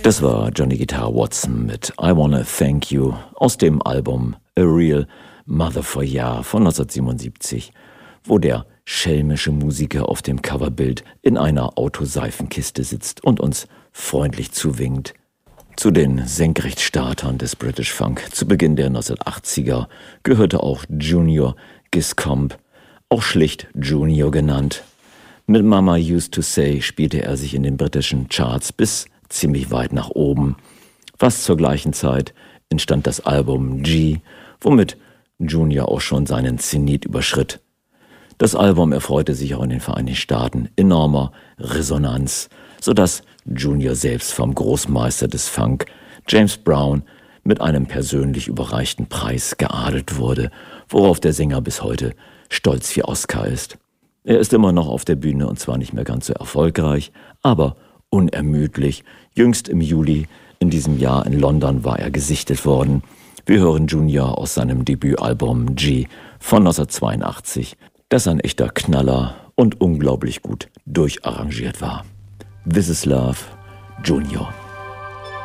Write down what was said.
Das war Johnny Guitar Watson mit I Wanna Thank You aus dem Album A Real Mother for Ya von 1977, wo der schelmische Musiker auf dem Coverbild in einer Autoseifenkiste sitzt und uns freundlich zuwinkt. Zu den Senkrechtstartern des British Funk zu Beginn der 1980er gehörte auch Junior Giscombe, auch schlicht Junior genannt. Mit Mama Used to Say spielte er sich in den britischen Charts bis ziemlich weit nach oben. Fast zur gleichen Zeit entstand das Album G, womit Junior auch schon seinen Zenit überschritt. Das Album erfreute sich auch in den Vereinigten Staaten enormer Resonanz, sodass Junior selbst vom Großmeister des Funk, James Brown, mit einem persönlich überreichten Preis geadelt wurde, worauf der Sänger bis heute stolz wie Oscar ist. Er ist immer noch auf der Bühne und zwar nicht mehr ganz so erfolgreich, aber unermüdlich. Jüngst im Juli in diesem Jahr in London war er gesichtet worden. Wir hören Junior aus seinem Debütalbum G von 1982, das ein echter Knaller und unglaublich gut durcharrangiert war. This is Love, Junior.